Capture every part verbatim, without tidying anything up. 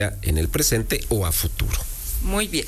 en el presente o a futuro. Muy bien.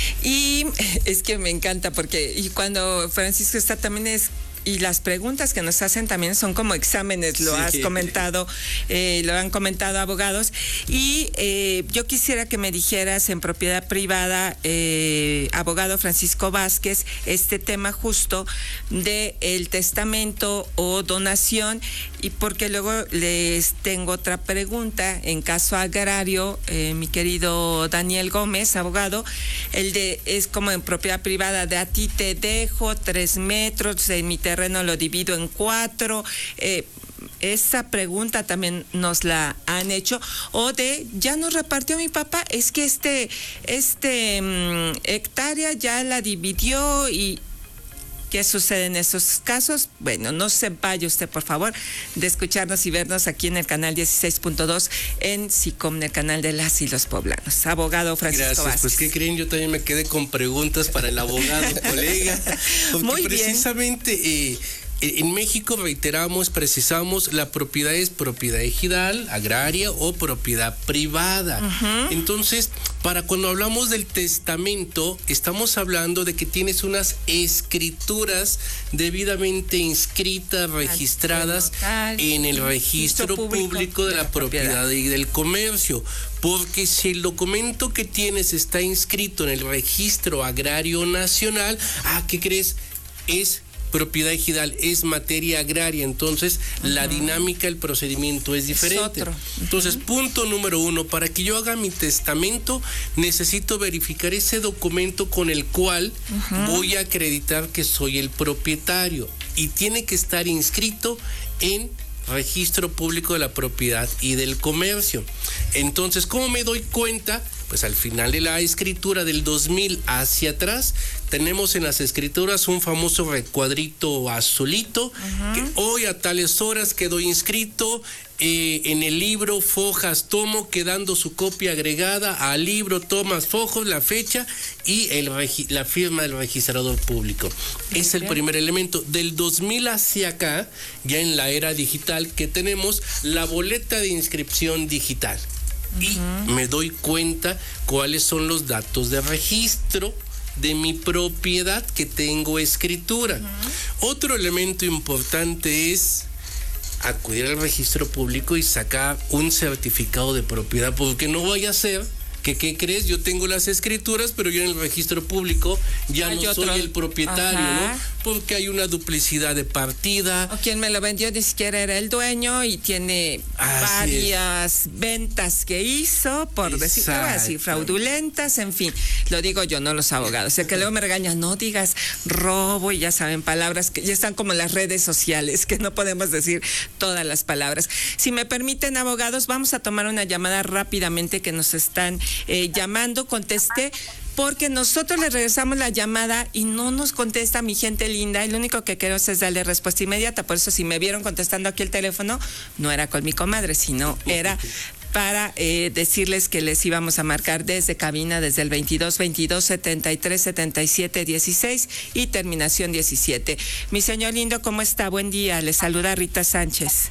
Y es que me encanta porque y cuando Francisco está también es y las preguntas que nos hacen también son como exámenes, lo sí. has comentado, eh, lo han comentado abogados. Y eh, yo quisiera que me dijeras en propiedad privada, eh, abogado Francisco Vázquez, este tema justo de el testamento o donación, y porque luego les tengo otra pregunta en caso agrario, eh, mi querido Daniel Gómez, abogado, el de es como en propiedad privada, de a ti te dejo tres metros, en mi terreno lo divido en cuatro, eh, esa pregunta también nos la han hecho, o de ya nos repartió mi papá, es que este, este um, hectárea ya la dividió y ¿qué sucede en esos casos? Bueno, no se vaya usted, por favor, de escucharnos y vernos aquí en el canal dieciséis punto dos en SICOM, el canal de las y los poblanos. Abogado Francisco Gracias, Vázquez. Pues, ¿qué creen? Yo también me quedé con preguntas para el abogado, colega. Porque Muy precisamente, bien. Eh, en México, reiteramos, precisamos, la propiedad es propiedad ejidal, agraria o propiedad privada. Uh-huh. Entonces, para cuando hablamos del testamento, estamos hablando de que tienes unas escrituras debidamente inscritas, registradas en el registro público de la propiedad y del comercio. Porque si el documento que tienes está inscrito en el registro agrario nacional, ah, ¿qué crees? Es propiedad ejidal, es materia agraria, entonces uh-huh. la dinámica, el procedimiento es diferente. Es uh-huh. Entonces, punto número uno, para que yo haga mi testamento, necesito verificar ese documento con el cual uh-huh. voy a acreditar que soy el propietario, y tiene que estar inscrito en registro público de la propiedad y del comercio. Entonces, ¿cómo me doy cuenta? Pues al final de la escritura del dos mil hacia atrás, tenemos en las escrituras un famoso recuadrito azulito, uh-huh. que hoy a tales horas quedó inscrito eh, en el libro, fojas, tomo, quedando su copia agregada al libro, tomas, fojos, la fecha y el regi- la firma del registrador público. Okay. Es el primer elemento. Del dos mil hacia acá, ya en la era digital, que tenemos la boleta de inscripción digital. Y uh-huh. me doy cuenta cuáles son los datos de registro de mi propiedad que tengo escritura. Uh-huh. Otro elemento importante es acudir al registro público y sacar un certificado de propiedad, porque no vaya a ser que, ¿qué crees? Yo tengo las escrituras, pero yo en el registro público ya hay no otro. soy el propietario, ajá. ¿no? Porque hay una duplicidad de partida. O quien me lo vendió ni siquiera era el dueño y tiene Así varias es. ventas que hizo, por decir, así, fraudulentas, en fin. Lo digo yo, no los abogados. O sea, que luego me regañan, no digas robo, y ya saben, palabras que ya están como en las redes sociales, que no podemos decir todas las palabras. Si me permiten, abogados, vamos a tomar una llamada rápidamente que nos están eh, llamando. Contesté porque nosotros le regresamos la llamada y no nos contesta mi gente linda, y lo único que queremos es darle respuesta inmediata. Por eso, si me vieron contestando aquí el teléfono, no era con mi comadre, sino era para eh, decirles que les íbamos a marcar desde cabina, desde el veintidós veintidós setenta y tres setenta y siete dieciséis y terminación diecisiete. Mi señor lindo, ¿cómo está? Buen día, le saluda Rita Sánchez.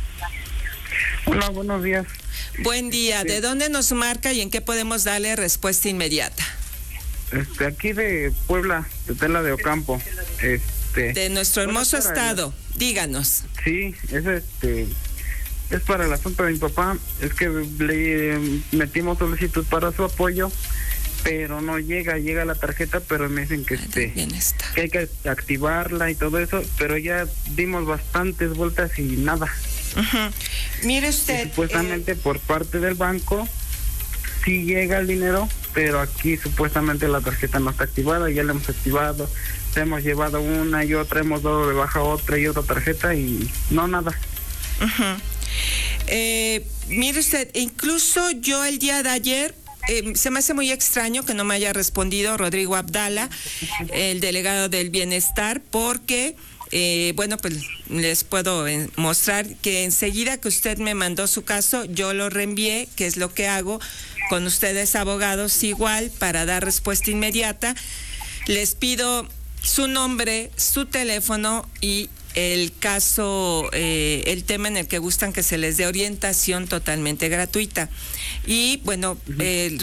Hola, buenos días. Buen día, ¿de dónde nos marca y en qué podemos darle respuesta inmediata? Este, aquí de Puebla, de Tela de Ocampo. Este, de nuestro hermoso bueno, estado, el... díganos. Sí, es este, es para el asunto de mi papá. Es que le metimos solicitud para su apoyo, pero no llega, llega la tarjeta, pero me dicen que este, que hay que activarla y todo eso, pero ya dimos bastantes vueltas y nada. Uh-huh. Mire usted. Y supuestamente eh... por parte del banco sí llega el dinero, pero aquí supuestamente la tarjeta no está activada. Ya la hemos activado, hemos llevado una y otra, hemos dado de baja otra y otra tarjeta y no nada. Uh-huh. eh, mire usted, incluso yo el día de ayer eh, se me hace muy extraño que no me haya respondido Rodrigo Abdala, el delegado del bienestar, porque Eh, bueno, pues les puedo eh, mostrar que enseguida que usted me mandó su caso, yo lo reenvié, que es lo que hago con ustedes, abogados, igual, para dar respuesta inmediata. Les pido su nombre, su teléfono y el caso, eh, el tema en el que gustan que se les dé orientación totalmente gratuita. Y bueno, uh-huh. eh,